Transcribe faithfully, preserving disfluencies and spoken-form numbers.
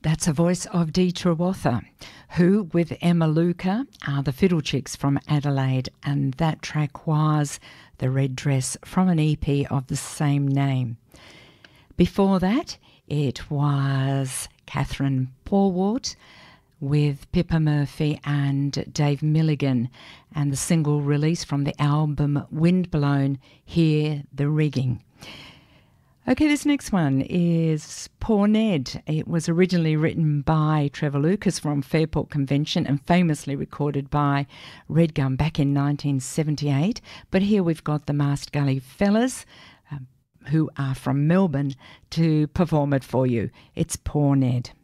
That's a voice of Dee Trewatha, who, with Emma Luca, are the Fiddle Chicks from Adelaide, and that track was The Red Dress from an E P of the same name. Before that, it was Catherine Paulwart with Pippa Murphy and Dave Milligan, and the single release from the album Windblown, Hear the Rigging. Okay, this next one is Poor Ned. It was originally written by Trevor Lucas from Fairport Convention and famously recorded by Redgum back in nineteen seventy-eight. But here we've got the Mast Gully Fellas, um, who are from Melbourne, to perform it for you. It's Poor Ned.